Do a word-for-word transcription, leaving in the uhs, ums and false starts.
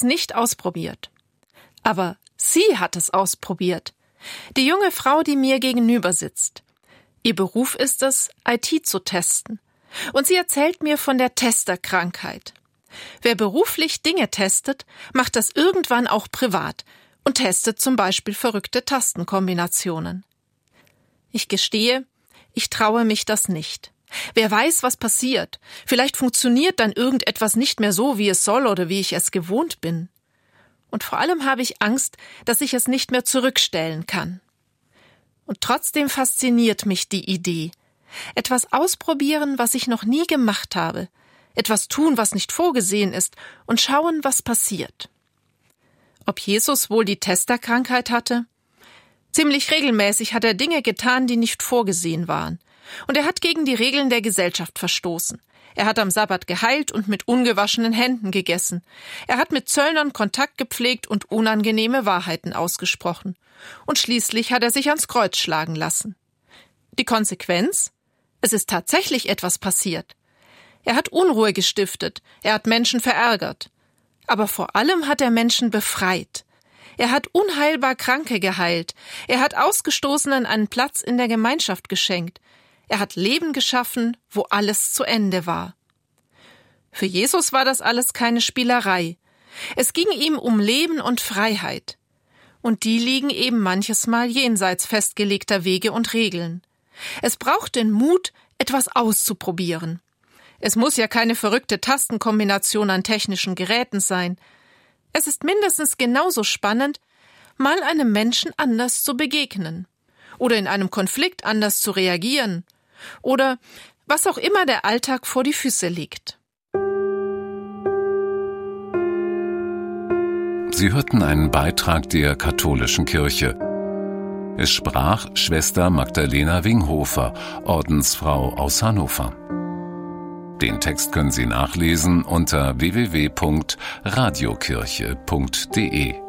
es nicht ausprobiert. Aber sie hat es ausprobiert. Die junge Frau, die mir gegenüber sitzt. Ihr Beruf ist es, I T zu testen. Und sie erzählt mir von der Testerkrankheit. Wer beruflich Dinge testet, macht das irgendwann auch privat und testet zum Beispiel verrückte Tastenkombinationen. Ich gestehe, ich traue mich das nicht. Wer weiß, was passiert. Vielleicht funktioniert dann irgendetwas nicht mehr so, wie es soll oder wie ich es gewohnt bin. Und vor allem habe ich Angst, dass ich es nicht mehr zurückstellen kann. Und trotzdem fasziniert mich die Idee. Etwas ausprobieren, was ich noch nie gemacht habe. Etwas tun, was nicht vorgesehen ist, und schauen, was passiert. Ob Jesus wohl die Testerkrankheit hatte? Ziemlich regelmäßig hat er Dinge getan, die nicht vorgesehen waren. Und er hat gegen die Regeln der Gesellschaft verstoßen. Er hat am Sabbat geheilt und mit ungewaschenen Händen gegessen. Er hat mit Zöllnern Kontakt gepflegt und unangenehme Wahrheiten ausgesprochen. Und schließlich hat er sich ans Kreuz schlagen lassen. Die Konsequenz? Es ist tatsächlich etwas passiert. Er hat Unruhe gestiftet, er hat Menschen verärgert. Aber vor allem hat er Menschen befreit. Er hat unheilbar Kranke geheilt. Er hat Ausgestoßenen einen Platz in der Gemeinschaft geschenkt. Er hat Leben geschaffen, wo alles zu Ende war. Für Jesus war das alles keine Spielerei. Es ging ihm um Leben und Freiheit. Und die liegen eben manches Mal jenseits festgelegter Wege und Regeln. Es braucht den Mut, etwas auszuprobieren. Es muss ja keine verrückte Tastenkombination an technischen Geräten sein. Es ist mindestens genauso spannend, mal einem Menschen anders zu begegnen. Oder in einem Konflikt anders zu reagieren. Oder was auch immer der Alltag vor die Füße legt. Sie hörten einen Beitrag der Katholischen Kirche. Es sprach Schwester Magdalena Winghofer, Ordensfrau aus Hannover. Den Text können Sie nachlesen unter w w w punkt radiokirche punkt d e.